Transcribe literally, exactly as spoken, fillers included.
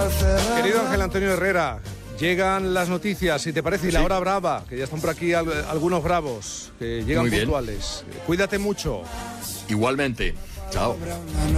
Querido Ángel Antonio Herrera, llegan las noticias, si te parece, y la Sí. hora brava, que ya están por aquí al- algunos bravos, que llegan Muy bien. puntuales. Cuídate mucho. Igualmente. Chao.